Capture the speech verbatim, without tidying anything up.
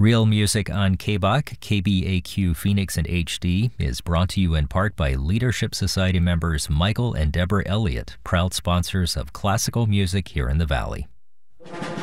Real Music on K B A Q, K B A Q Phoenix and H D is brought to you in part by Leadership Society members Michael and Deborah Elliott, proud sponsors of classical music here in the Valley.